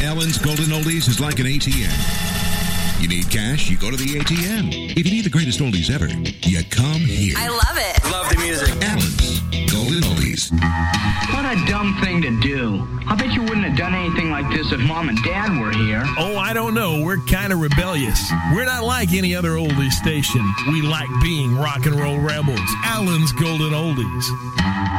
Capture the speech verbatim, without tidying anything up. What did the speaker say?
Allen's Golden Oldies is like an A T M. You need cash, you go to the A T M. If you need the greatest oldies ever, you come here. I love it. Love the music. Allen's Golden Oldies. What a dumb thing to do. I bet you wouldn't have done anything like this if Mom and Dad were here. Oh, I don't know. We're kind of rebellious. We're not like any other oldies station. We like being rock and roll rebels. Allen's Golden Oldies.